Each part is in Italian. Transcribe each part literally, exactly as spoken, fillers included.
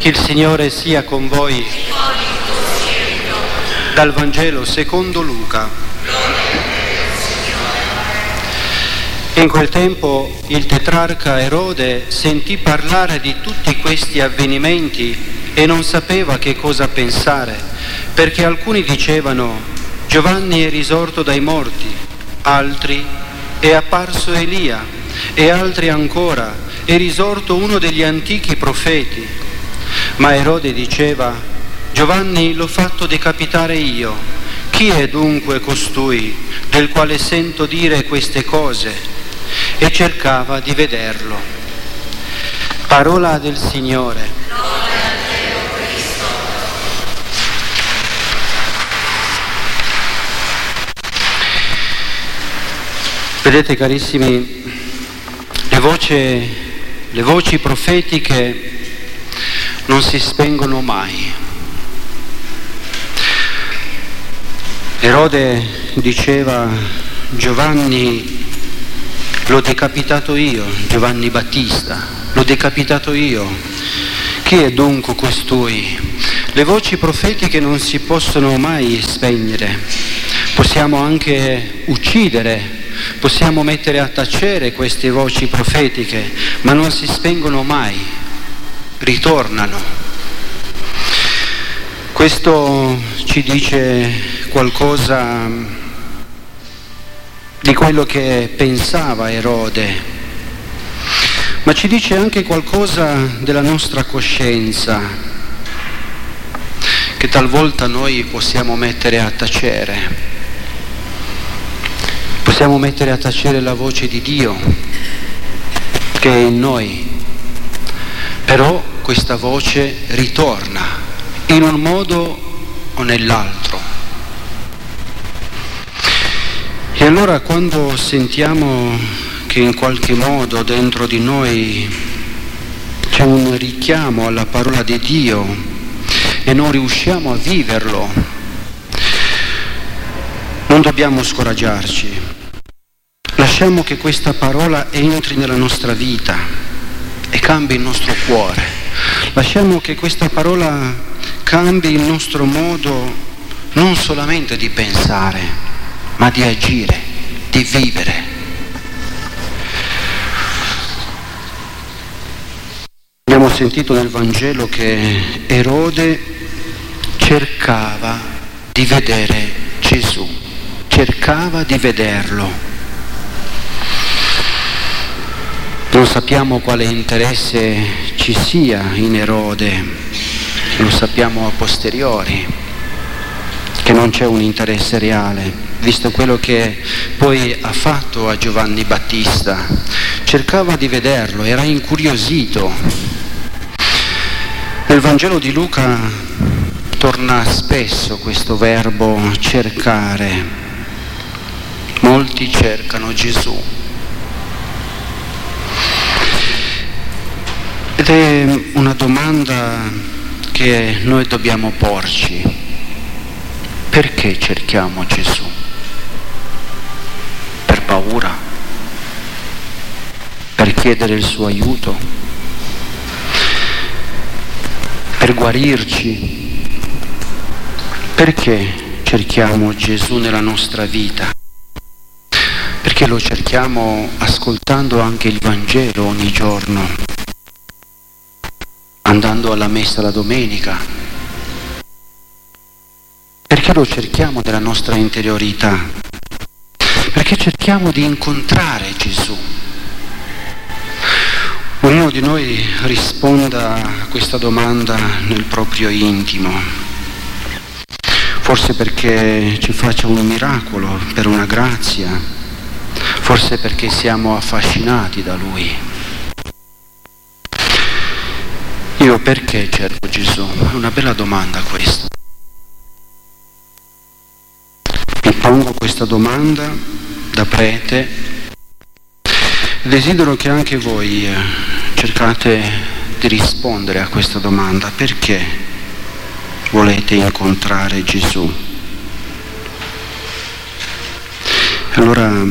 Il Signore sia con voi. Dal Vangelo secondo Luca. In quel tempo il tetrarca Erode sentì parlare di tutti questi avvenimenti e non sapeva che cosa pensare, perché alcuni dicevano: Giovanni è risorto dai morti, altri: è apparso Elia, e altri ancora: è risorto uno degli antichi profeti. Ma Erode diceva: Giovanni l'ho fatto decapitare io. Chi è dunque costui del quale sento dire queste cose? E cercava di vederlo. Parola del Signore. Gloria a Dio Cristo. Vedete, carissimi, le voci, le voci profetiche non si spengono mai. Erode diceva: Giovanni l'ho decapitato io, Giovanni Battista, l'ho decapitato io. Chi è dunque costui? Le voci profetiche non si possono mai spegnere. Possiamo anche uccidere, possiamo mettere a tacere queste voci profetiche, ma non si spengono mai. Ritornano. Questo ci dice qualcosa di quello che pensava Erode, ma ci dice anche qualcosa della nostra coscienza, che talvolta noi possiamo mettere a tacere. Possiamo mettere a tacere la voce di Dio che è in noi. Però questa voce ritorna in un modo o nell'altro. E allora quando sentiamo che in qualche modo dentro di noi c'è un richiamo alla parola di Dio e non riusciamo a viverlo, non dobbiamo scoraggiarci. Lasciamo che questa parola entri nella nostra vita e cambi il nostro cuore. Lasciamo che questa parola cambi il nostro modo non solamente di pensare, ma di agire, di vivere. Abbiamo sentito nel Vangelo che Erode cercava di vedere Gesù, cercava di vederlo. Non sappiamo quale interesse ci sia in Erode, lo sappiamo a posteriori, che non c'è un interesse reale, visto quello che poi ha fatto a Giovanni Battista. Cercava di vederlo, era incuriosito. Nel Vangelo di Luca torna spesso questo verbo cercare. Molti cercano Gesù. Ed è una domanda che noi dobbiamo porci. Perché cerchiamo Gesù? Per paura? Per chiedere il suo aiuto? Per guarirci? Perché cerchiamo Gesù nella nostra vita? Perché lo cerchiamo ascoltando anche il Vangelo ogni giorno, andando alla messa la domenica? Perché lo cerchiamo nella nostra interiorità? Perché cerchiamo di incontrare Gesù. Ognuno di noi risponda a questa domanda nel proprio intimo. Forse perché ci faccia un miracolo, per una grazia, forse perché siamo affascinati da Lui. Io perché cerco Gesù? È una bella domanda questa. Mi pongo questa domanda da prete e desidero che anche voi cercate di rispondere a questa domanda. Perché volete incontrare Gesù? Allora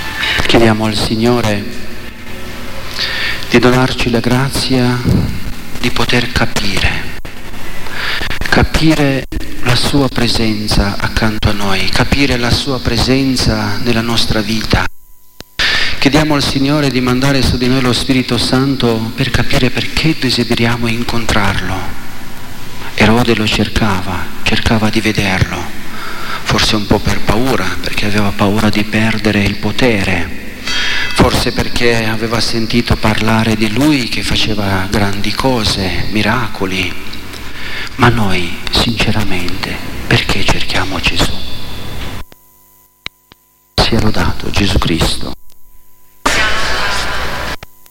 chiediamo al Signore di donarci la grazia di poter capire, capire la sua presenza accanto a noi, capire la sua presenza nella nostra vita. Chiediamo al Signore di mandare su di noi lo Spirito Santo per capire perché desideriamo incontrarlo. Erode lo cercava, cercava di vederlo, forse un po' per paura, perché aveva paura di perdere il potere, forse perché aveva sentito parlare di lui che faceva grandi cose, miracoli. Ma noi, sinceramente, perché cerchiamo Gesù? Sia lodato Gesù Cristo.